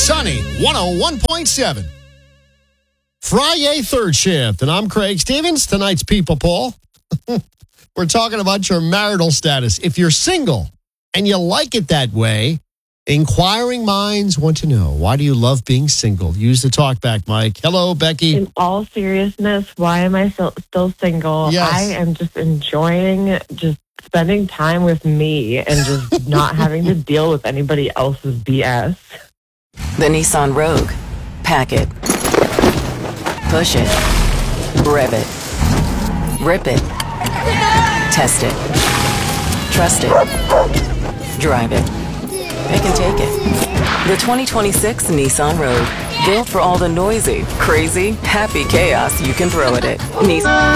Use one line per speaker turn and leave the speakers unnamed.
Sunny 101.7. Friday third shift, and I'm Craig Stevens. Tonight's People Poll. We're talking about your marital status. If you're single and you like it that way, inquiring minds want to know, why do you love being single? Use the talkback mic. Hello, Becky.
In all seriousness, why am I still single?
Yes.
I am just enjoying just spending time with me and just not having to deal with anybody else's BS.
The Nissan Rogue. Pack it. Push it. Rev it. Rip it. Test it. Trust it. Drive it. Pick and take it. The 2026 Nissan Rogue. Built for all the noisy, crazy, happy chaos you can throw at it. Nissan.